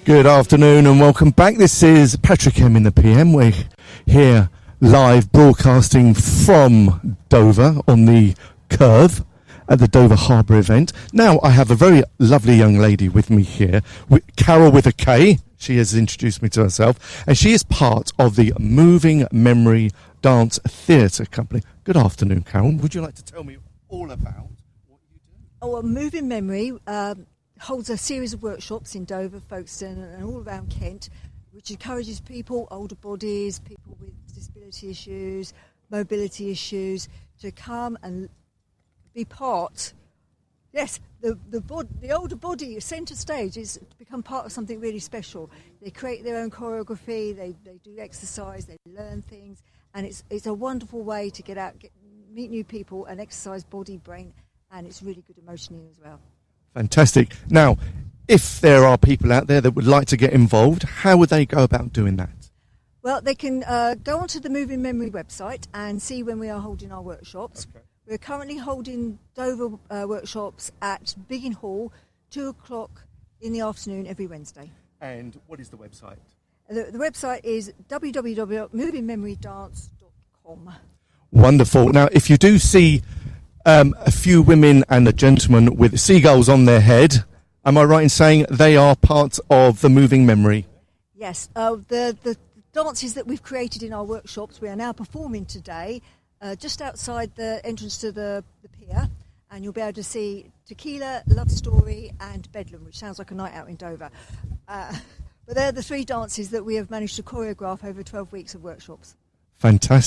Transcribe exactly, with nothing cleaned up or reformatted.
Good afternoon and welcome back. This is Patrick M in the P M. We're here live broadcasting from Dover on the Curve at the Dover Harbour event. Now I have a very lovely young lady with me here, with Carol with a K. She has introduced me to herself, and she is part of the Moving Memory Dance Theatre Company. Good afternoon, Carol. Would you like to tell me all about what you do? Oh, well, Moving Memory um, holds a series of workshops in Dover, Folkestone and all around Kent, which encourages people, older bodies, people with disability issues, mobility issues, to come and be part. Yes, the the, bod- the older body, centre stage, is to become part of something really special. They create their own choreography, they, they do exercise, they learn things, and it's it's a wonderful way to get out, get, meet new people and exercise body, brain, and it's really good emotionally as well. Fantastic. Now, if there are people out there that would like to get involved, how would they go about doing that? Well, they can uh, go onto the Moving Memory website and see when we are holding our workshops. Okay. We're currently holding Dover uh, workshops at Biggin Hall, two o'clock in the afternoon every Wednesday. And what is the website? The, the website is w w w dot moving memory dance dot com. Wonderful. Now, if you do see um, a few women and a gentleman with seagulls on their head, am I right in saying they are part of the Moving Memory? Yes. Uh, the, the dances that we've created in our workshops, we are now performing today uh, just outside the entrance to the, the pier, and you'll be able to see Tequila, Love Story and Bedlam, which sounds like a night out in Dover. Uh, but they're the three dances that we have managed to choreograph over twelve weeks of workshops. Fantastic.